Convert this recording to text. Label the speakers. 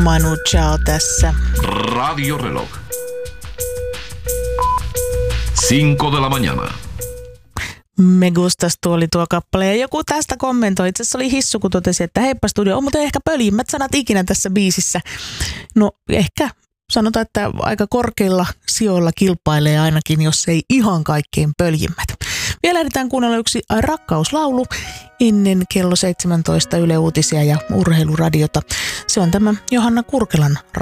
Speaker 1: Manu Chao tässä.
Speaker 2: Radio Reloj. 5 de la mañana.
Speaker 1: Me gustas tuo kappale ja joku tästä kommentoi. Itse asiassa oli Hissu, kun totesi, että heippa studio, on muuten ehkä pöljimmät sanat ikinä tässä biisissä. No ehkä sanotaan, että aika korkeilla sijoilla kilpailee ainakin, jos ei ihan kaikkein pöljimmät. Vielä ehditään kuunnella yksi rakkauslaulu ennen kello 17 Yle Uutisia ja Urheiluradiota. Se on tämä Johanna Kurkelan